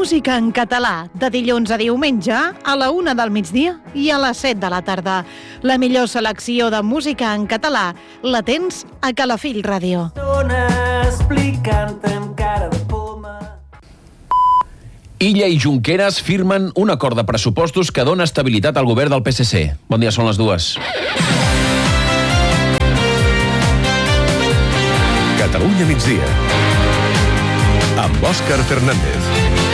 música en català, de dilluns a diumenge, a la 1 del migdia i a les 7 de la tarda. La millor selecció de música en català la tens a Calafell Ràdio. Illa i Junqueras firmen un acord de pressupostos que dona estabilitat al govern del PSC. Bon dia, són les 2. Catalunya migdia amb Òscar Fernández.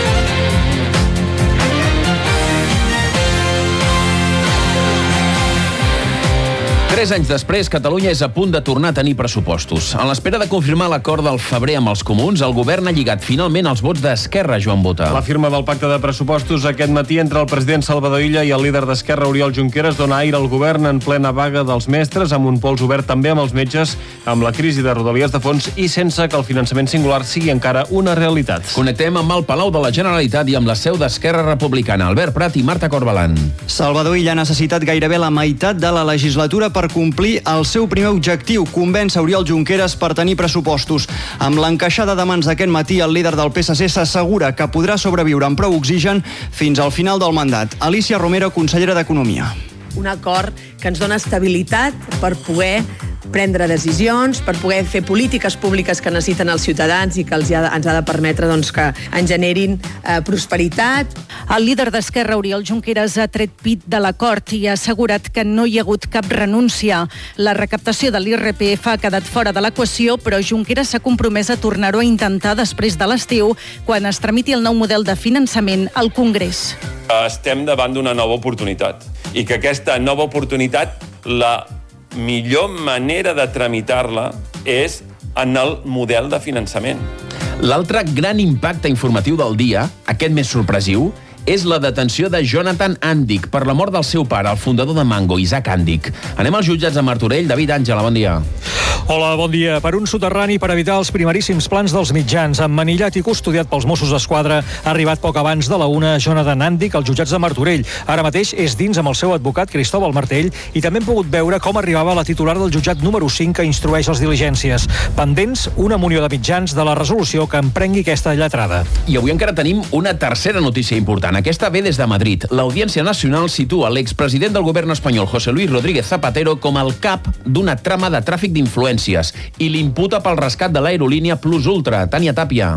Tres anys després, Catalunya és a punt de tornar a tenir pressupostos. En l'espera de confirmar l'acord del febrer amb els comuns, el govern ha lligat finalment els vots d'Esquerra, Joan Bota. La firma del pacte de pressupostos aquest matí entre el president Salvador Illa i el líder d'Esquerra, Oriol Junqueras, dona aire al govern en plena vaga dels mestres, amb un pols obert també amb els metges, amb la crisi de Rodalies de fons i sense que el finançament singular sigui encara una realitat. Connectem amb el Palau de la Generalitat i amb la seu d'Esquerra Republicana, Albert Prat i Marta Corbalan. Salvador Illa ha necessitat gairebé la meitat de la legislatura per complir el seu primer objectiu, convèncer Oriol Junqueras per tenir pressupostos. Amb l'encaixada de mans d'aquest matí, el líder del PSC s'assegura que podrà sobreviure amb prou oxigen fins al final del mandat. Alicia Romero, consellera d'Economia. Un acord que ens dona estabilitat per poder prendre decisions, per poder fer polítiques públiques que necessiten els ciutadans i que ens ha de permetre que ens generin prosperitat. El líder d'Esquerra, Oriol Junqueras, ha tret pit de l'acord i ha assegurat que no hi ha hagut cap renúncia. La recaptació de l'IRPF ha quedat fora de l'equació, però Junqueras s'ha compromès a tornar-ho a intentar després de l'estiu, quan es tramiti el nou model de finançament al Congrés. Estem davant d'una nova oportunitat i que aquesta nova oportunitat, la millor manera de tramitar-la és en el model de finançament. L'altre gran impacte informatiu del dia, aquest més sorpresiu, és la detenció de Jonathan Andic per la mort del seu pare, el fundador de Mango, Isaac Andic. Anem als jutjats de Martorell. David Àngela, bon dia. Hola, bon dia. Per un soterrani per evitar els primeríssims plans dels mitjans, emmanillat i custodiat pels Mossos d'Esquadra, ha arribat poc abans de la 1 Jonathan Andic als jutjats de Martorell. Ara mateix és dins amb el seu advocat Cristóbal Martell i també hem pogut veure com arribava la titular del jutjat número 5 que instrueix les diligències. Pendents, una munió de mitjans de la resolució que emprengui aquesta lletrada. I avui encara tenim una tercera notícia important. Aquesta ve des de Madrid. L'Audiència Nacional situa l'expresident del govern espanyol, José Luis Rodríguez Zapatero, com el cap d'una trama de tràfic d'influències i l'imputa pel rescat de l'aerolínia Plus Ultra. Tània Tàpia.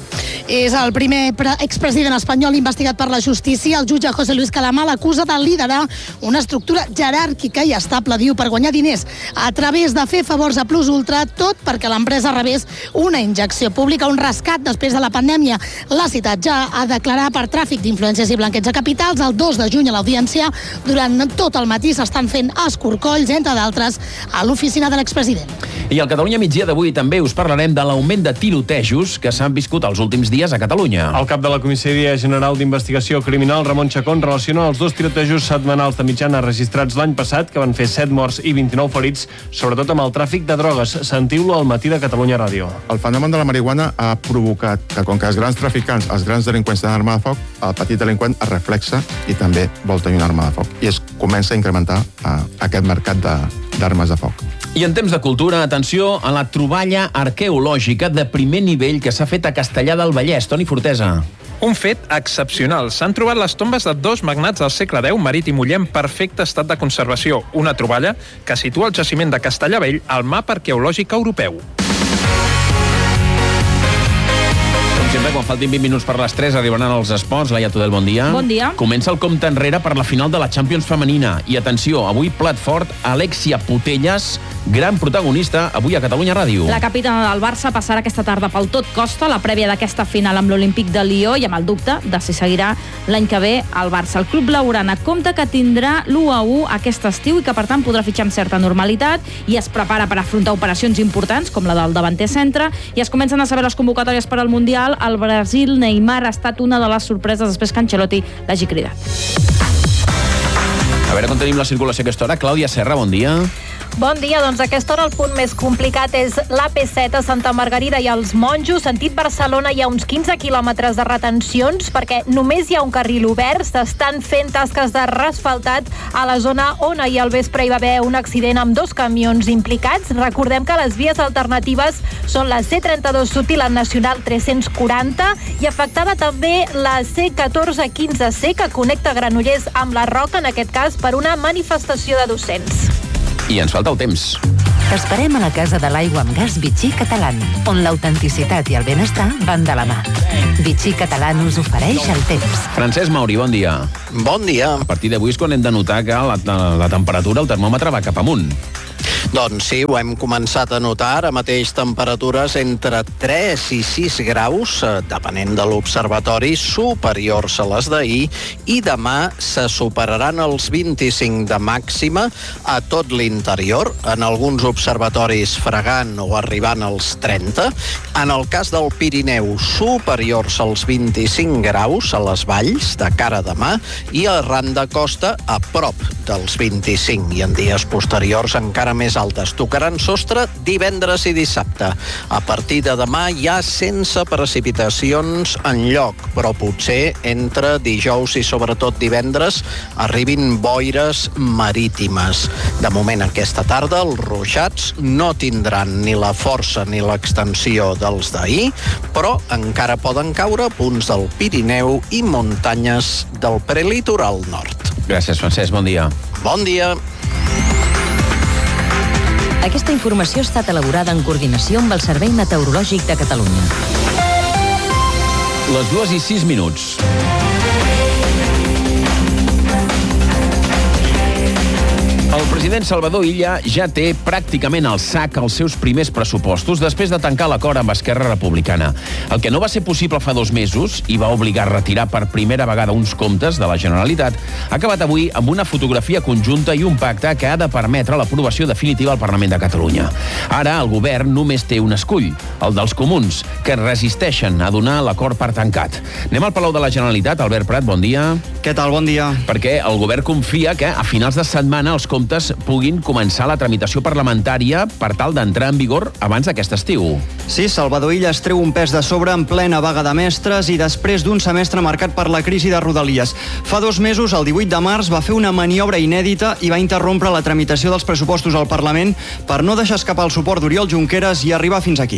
És el primer expresident espanyol investigat per la justícia. El jutge José Luis Calama l'acusa de liderar una estructura jeràrquica i estable, diu, per guanyar diners a través de fer favors a Plus Ultra, tot perquè l'empresa rebés una injecció pública, un rescat després de la pandèmia. L'ha citat ja a declarar per tràfic d'influències i blanqueig de capitals. El 2 de juny a l'Audiència, durant tot el matí s'estan fent escorcolls, entre d'altres, a l'oficina de l'expresident. I al Catalunya migdia d'avui també us parlarem de l'augment de tirotejos que s'han viscut els últims dies a Catalunya. El cap de la Comissaria General d'Investigació Criminal, Ramon Chacón, relaciona els 2 tirotejos setmanals de mitjana registrats l'any passat, que van fer 7 morts i 29 ferits, sobretot amb el tràfic de drogues. Sentiu-lo al matí de Catalunya Ràdio. El fenomen de la marihuana ha provocat que, com que els grans traficants, els grans delinqüents tenen arma de foc, el petit delinqüent es reflexa i també vol tenir una arma de foc. I es comença a incrementar aquest mercat d'armes de foc. I en temps de cultura, atenció a la troballa arqueològica de primer nivell que s'ha fet a Castellar del Vallès. Toni Fortesa. Un fet excepcional. S'han trobat les tombes de 2 magnats del segle X, Marit i Mollà, en perfecte estat de conservació. Una troballa que situa el jaciment de Castellar Vell al mapa arqueològic europeu. Sempre, quan faltin 20 minuts per les 3, arribaran els esports. Laia Tudel, bon dia. Bon dia. Comença el compte enrere per la final de la Champions femenina. I atenció, avui plat fort, Alexia Putellas, gran protagonista, avui a Catalunya Ràdio. La capitana del Barça passarà aquesta tarda pel Tot Costa, la prèvia d'aquesta final amb l'Olímpic de Lió i amb el dubte de si seguirà l'any que ve al Barça. El club blaugrana compta que tindrà l'1-1 aquest estiu i que, per tant, podrà fitxar amb certa normalitat i es prepara per afrontar operacions importants, com la del davanter centre, i es comencen a saber les convocatòries per al Mundial. El Brasil, Neymar ha estat una de les sorpreses després que Ancelotti l'hagi cridat. A veure com tenim la circulació a aquesta hora. Clàudia Serra, bon dia. Bon dia, doncs a aquesta hora el punt més complicat és l'AP7 a Santa Margarida i els Monjos. Sentit Barcelona hi ha uns 15 quilòmetres de retencions perquè només hi ha un carril obert. S'estan fent tasques de reasfaltat a la zona on ahir al vespre hi va haver un accident amb 2 camions implicats. Recordem que les vies alternatives són la C32 Sud i la Nacional 340 i afectada també la C1415C que connecta Granollers amb la Roca, en aquest cas per una manifestació de docents. I ens falta el temps. T'esperem a la Casa de l'Aigua amb gas Vichy Catalán, on l'autenticitat i el benestar van de la mà. Vichy Catalán us ofereix el temps. Francesc Mauri, bon dia. Bon dia. A partir d'avui és quan hem de notar que la temperatura, el termòmetre va cap amunt. Doncs sí, ho hem començat a notar. Ara mateix temperatures entre 3 i 6 graus, depenent de l'observatori, superiors a les d'ahir, i demà se superaran els 25 de màxima a tot l'interior, en alguns observatoris fregant o arribant als 30. En el cas del Pirineu, superiors als 25 graus a les valls de cara a demà, i arran de costa a prop dels 25, i en dies posteriors encara més altes. Tocaran sostre divendres i dissabte. A partir de demà ja sense precipitacions enlloc, però potser entre dijous i sobretot divendres arribin boires marítimes. De moment aquesta tarda els ruixats no tindran ni la força ni l'extensió dels d'ahir, però encara poden caure punts del Pirineu i muntanyes del prelitoral nord. Gràcies, Francesc. Bon dia. Bon dia. Aquesta informació ha estat elaborada en coordinació amb el Servei Meteorològic de Catalunya. Les 2:06. El president Salvador Illa ja té pràcticament al sac els seus primers pressupostos després de tancar l'acord amb Esquerra Republicana. El que no va ser possible fa 2 mesos i va obligar a retirar per primera vegada uns comptes de la Generalitat ha acabat avui amb una fotografia conjunta i un pacte que ha de permetre l'aprovació definitiva al Parlament de Catalunya. Ara el govern només té un escull, el dels comuns, que resisteixen a donar l'acord per tancat. Anem al Palau de la Generalitat. Albert Prat, bon dia. Què tal? Bon dia. Perquè el govern confia que a finals de setmana els comptes puguin començar la tramitació parlamentària per tal d'entrar en vigor abans d'aquest estiu. Sí, Salvador Illa es treu un pes de sobre en plena vaga de mestres i després d'un semestre marcat per la crisi de Rodalies. Fa 2 mesos, el 18 de març, va fer una maniobra inèdita i va interrompre la tramitació dels pressupostos al Parlament per no deixar escapar el suport d'Oriol Junqueras i arribar fins aquí.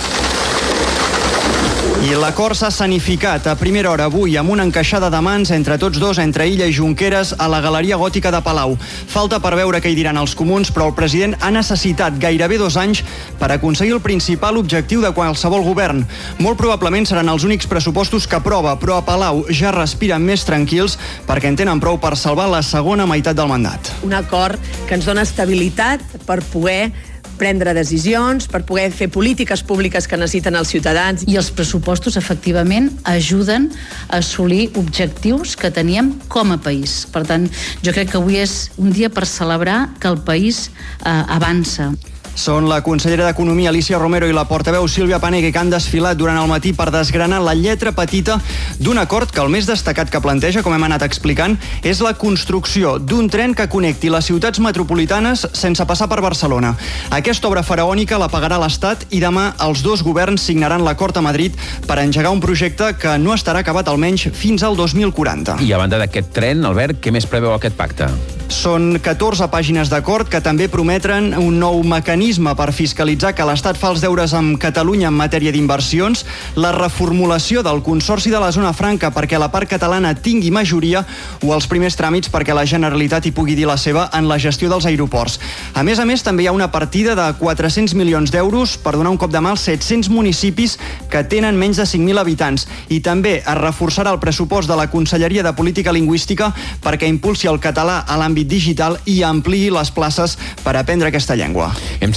I l'acord s'ha escenificat a primera hora avui amb una encaixada de mans entre tots dos, entre Illa i Junqueras, a la Galeria Gòtica de Palau. Falta per veure què hi diran els comuns, però el president ha necessitat gairebé 2 anys per aconseguir el principal objectiu de qualsevol govern. Molt probablement seran els únics pressupostos que aprova, però a Palau ja respiren més tranquils perquè en tenen prou per salvar la segona meitat del mandat. Un acord que ens dona estabilitat per poder prendre decisions, per poder fer polítiques públiques que necessiten els ciutadans. I els pressupostos, efectivament, ajuden a assolir objectius que teníem com a país. Per tant, jo crec que avui és un dia per celebrar que el país avança. Són la consellera d'Economia, Alicia Romero, i la portaveu Sílvia Paneque, que han desfilat durant el matí per desgranar la lletra petita d'un acord que el més destacat que planteja, com hem anat explicant, és la construcció d'un tren que connecti les ciutats metropolitanes sense passar per Barcelona. Aquesta obra faraònica la pagarà l'Estat i demà els 2 governs signaran l'acord a Madrid per engegar un projecte que no estarà acabat almenys fins al 2040. I a banda d'aquest tren, Albert, què més preveu aquest pacte? Són 14 pàgines d'acord que també prometen un nou mecanisme per fiscalitzar que l'Estat fa els deures amb Catalunya en matèria d'inversions, la reformulació del Consorci de la Zona Franca perquè la part catalana tingui majoria o els primers tràmits perquè la Generalitat hi pugui dir la seva en la gestió dels aeroports. A més, també hi ha una partida de 400 milions d'euros per donar un cop de mà als 700 municipis que tenen menys de 5.000 habitants. I també es reforçarà el pressupost de la Conselleria de Política Lingüística perquè impulsi el català a l'àmbit digital i ampliï les places per aprendre aquesta llengua. Hem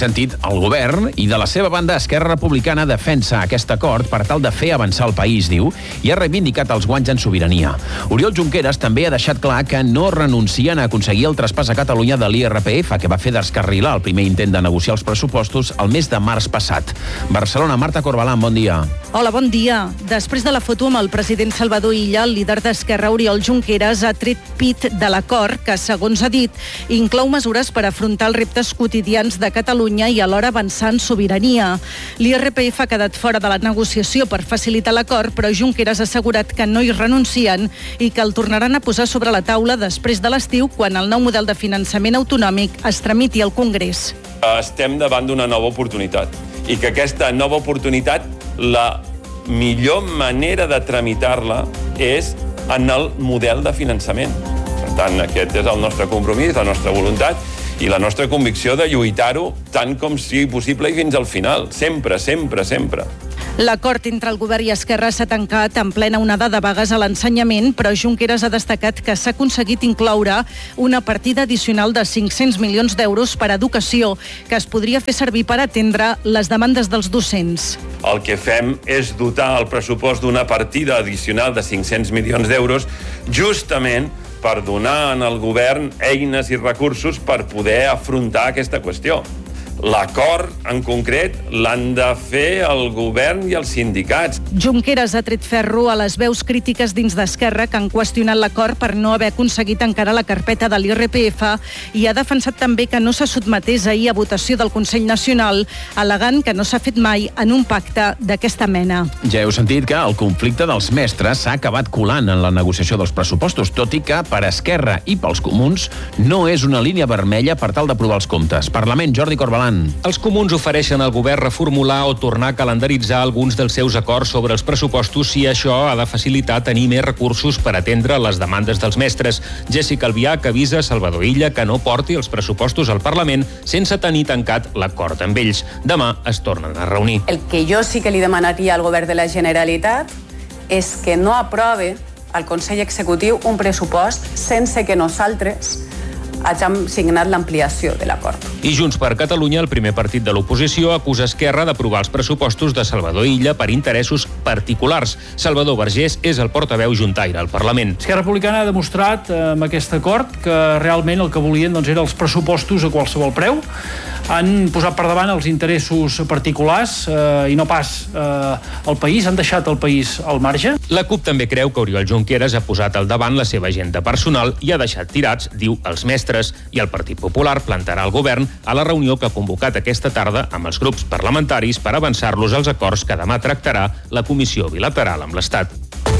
sentit, el govern i de la seva banda Esquerra Republicana defensa aquest acord per tal de fer avançar el país, diu, i ha reivindicat els guanys en sobirania. Oriol Junqueras també ha deixat clar que no renuncien a aconseguir el traspàs a Catalunya de l'IRPF, que va fer descarrilar el primer intent de negociar els pressupostos el mes de març passat. Barcelona, Marta Corbalán, bon dia. Hola, bon dia. Després de la foto amb el president Salvador Illa, el líder d'Esquerra, Oriol Junqueras, ha tret pit de l'acord que, segons ha dit, inclou mesures per afrontar els reptes quotidians de Catalunya i alhora avançar en sobirania. L'IRPF ha quedat fora de la negociació per facilitar l'acord, però Junqueras ha assegurat que no hi renuncien i que el tornaran a posar sobre la taula després de l'estiu, quan el nou model de finançament autonòmic es tramiti al Congrés. Estem davant d'una nova oportunitat i que aquesta nova oportunitat, la millor manera de tramitar-la és en el model de finançament. Per tant, aquest és el nostre compromís, la nostra voluntat i la nostra convicció de lluitar-ho tant com sigui possible i fins al final. Sempre, sempre, sempre. L'acord entre el govern i Esquerra s'ha tancat en plena onada de vagues a l'ensenyament, però Junqueras ha destacat que s'ha aconseguit incloure una partida addicional de 500 milions d'euros per a educació, que es podria fer servir per atendre les demandes dels docents. El que fem és dotar el pressupost d'una partida addicional de 500 milions d'euros justament per donar al govern eines i recursos per poder afrontar aquesta qüestió. L'acord, en concret, l'han de fer el govern i els sindicats. Junqueras ha tret ferro a les veus crítiques dins d'Esquerra que han qüestionat l'acord per no haver aconseguit encara la carpeta de l'IRPF i ha defensat també que no se sotmetés ahir a votació del Consell Nacional, al·legant que no s'ha fet mai en un pacte d'aquesta mena. Ja heu sentit que el conflicte dels mestres s'ha acabat colant en la negociació dels pressupostos, tot i que per Esquerra i pels comuns no és una línia vermella per tal d'aprovar els comptes. Parlament, Jordi Corbalán. Els comuns ofereixen al govern reformular o tornar a calendaritzar alguns dels seus acords sobre els pressupostos si això ha de facilitar tenir més recursos per atendre les demandes dels mestres. Jessica Albiach avisa Salvador Illa que no porti els pressupostos al Parlament sense tenir tancat l'acord amb ells. Demà es tornen a reunir. El que jo sí que li demanaria al govern de la Generalitat és que no aprove al Consell Executiu un pressupost sense que nosaltres hàgim signat l'ampliació de l'acord. I Junts per Catalunya, el primer partit de l'oposició, acusa Esquerra d'aprovar els pressupostos de Salvador Illa per interessos particulars. Salvador Vergés és el portaveu juntaire al Parlament. Esquerra Republicana ha demostrat amb aquest acord que realment el que volien eren els pressupostos a qualsevol preu. Han posat per davant els interessos particulars i no pas el país. Han deixat el país al marge. La CUP també creu que Oriol Junqueras ha posat al davant la seva agenda personal i ha deixat tirats, diu, els mestres, i el Partit Popular plantarà el govern a la reunió que ha convocat aquesta tarda amb els grups parlamentaris per avançar-los als acords que demà tractarà la Comissió Bilateral amb l'Estat.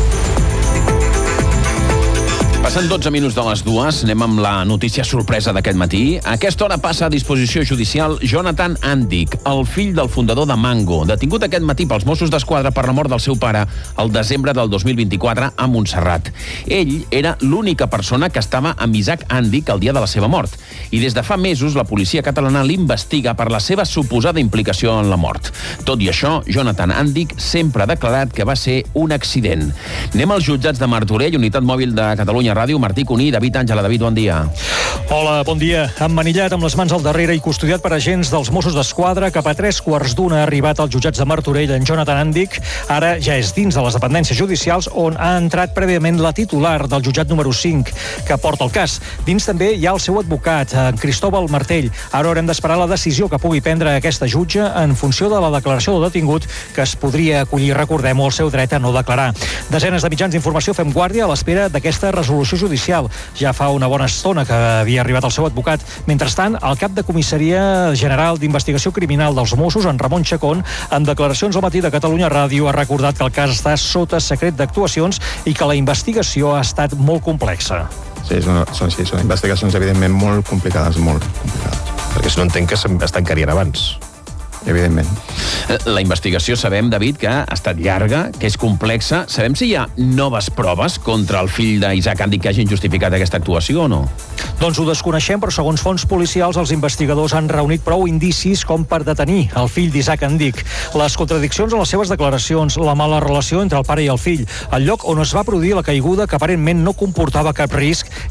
Passen 12 minuts de les 2, anem amb la notícia sorpresa d'aquest matí. A aquesta hora passa a disposició judicial Jonathan Andic, el fill del fundador de Mango, detingut aquest matí pels Mossos d'Esquadra per la mort del seu pare el desembre del 2024 a Montserrat. Ell era l'única persona que estava amb Isaac Andic el dia de la seva mort. I des de fa mesos la policia catalana l'investiga per la seva suposada implicació en la mort. Tot i això, Jonathan Andic sempre ha declarat que va ser un accident. Anem als jutjats de Martorell, unitat mòbil de Catalunya Ràdio, Martí Cuní, David Àngela. David, bon dia. Hola, bon dia. Emmanillat amb les mans al darrere i custodiat per agents dels Mossos d'Esquadra, cap a 3:15 ha arribat als jutjats de Martorell en Jonathan Andic. Ara ja és dins de les dependències judicials on ha entrat prèviament la titular del jutjat número 5, que porta el cas. Dins també hi ha el seu advocat, en Cristóbal Martell. Ara haurem d'esperar la decisió que pugui prendre aquesta jutge en funció de la declaració del detingut, que es podria acollir, recordem-ho, el seu dret a no declarar. Desenes de mitjans d'informació fem guàrdia a l'espera d'aquesta resolució judicial. Ja fa una bona estona que havia arribat el seu advocat. Mentrestant, el cap de Comissaria General d'Investigació Criminal dels Mossos, en Ramon Chacón, en declaracions al matí de Catalunya Ràdio, ha recordat que el cas està sota secret d'actuacions i que la investigació ha estat molt complexa. Sí, són investigacions evidentment molt complicades, Perquè si no entenc que es tancarien abans. Evidentment. La investigació sabem, David, que ha estat llarga, que és complexa. Sabem si hi ha noves proves contra el fill d'Isaac Andic que hagin justificat aquesta actuació o no? Doncs ho desconeixem, però segons fonts policials els investigadors han reunit prou indicis com per detenir el fill d'Isaac Andic. Les contradiccions en les seves declaracions, la mala relació entre el pare i el fill, el lloc on es va produir la caiguda que aparentment no comportava cap risc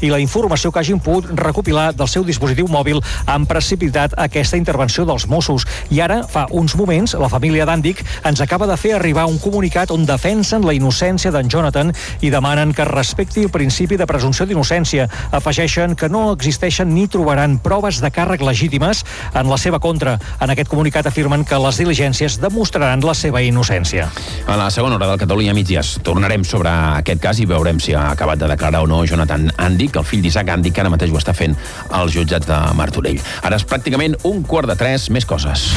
i la informació que hagin pogut recopilar del seu dispositiu mòbil han precipitat aquesta intervenció dels Mossos. I ara, fa uns moments, la família d'Andic ens acaba de fer arribar un comunicat on defensen la innocència d'en Jonathan i demanen que respecti el principi de presumpció d'innocència. Afegeixen que no existeixen ni trobaran proves de càrrec legítimes en la seva contra. En aquest comunicat afirmen que les diligències demostraran la seva innocència. A la segona hora del Catalunya Migdies tornarem sobre aquest cas i veurem si ha acabat de declarar o no Jonathan Andic, el fill d'Isaac Andic, que ara mateix ho està fent als jutjats de Martorell. Ara és pràcticament 2:45, més coses.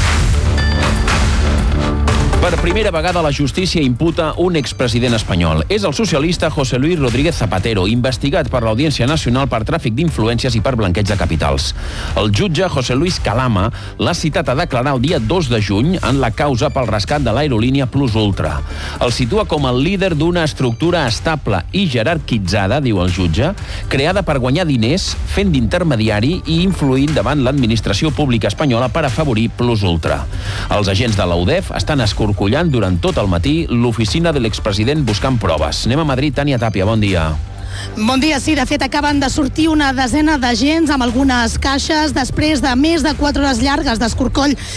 Per primera vegada la justícia imputa un expresident espanyol. És el socialista José Luis Rodríguez Zapatero, investigat per l'Audiència Nacional per tràfic d'influències i per blanqueig de capitals. El jutge José Luis Calama l'ha citat a declarar el dia 2 de juny en la causa pel rescat de l'aerolínia Plus Ultra. El situa com el líder d'una estructura estable i jerarquitzada, diu el jutge, creada per guanyar diners, fent d'intermediari i influint davant l'administració pública espanyola per afavorir Plus Ultra. Els agents de l'UDEF estan escorcollant durant tot el matí l'oficina de l'expresident buscant proves. Anem a Madrid, Tània Tàpia, bon dia. Bon dia, sí, de fet acaben de sortir una desena d'agents amb algunes caixes després de més de 4 hores llargues d'escorcoll